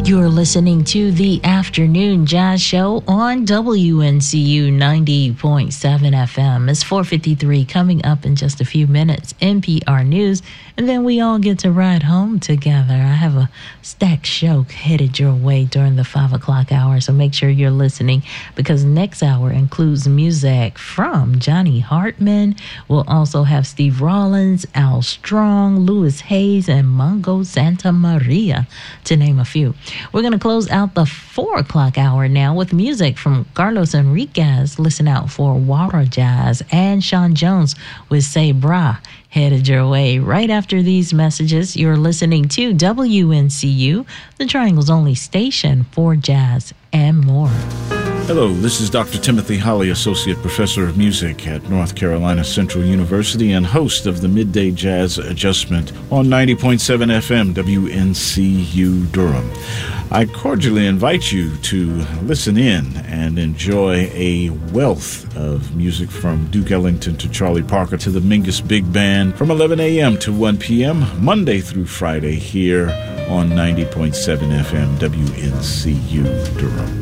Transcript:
You're listening to the Afternoon Jazz Show on WNCU 90.7 FM. It's 4:53 coming up in just a few minutes. NPR News, and then we all get to ride home together. I have a stacked show headed your way during the 5 o'clock hour, so make sure you're listening because next hour includes music from Johnny Hartman. We'll also have Steve Rollins, Al Strong, Louis Hayes, and Mongo Santa Maria, to name a few. We're going to close out the 4 o'clock hour now with music from Carlos Enriquez. Listen out for Wara Jazz and Sean Jones with Say Bra headed your way. Right after these messages, you're listening to WNCU, the Triangle's only station for jazz and more. Hello, this is Dr. Timothy Holly, Associate Professor of Music at North Carolina Central University and host of the Midday Jazz Adjustment on 90.7 FM WNCU Durham. I cordially invite you to listen in and enjoy a wealth of music from Duke Ellington to Charlie Parker to the Mingus Big Band from 11 a.m. to 1 p.m. Monday through Friday here on 90.7 FM WNCU Durham.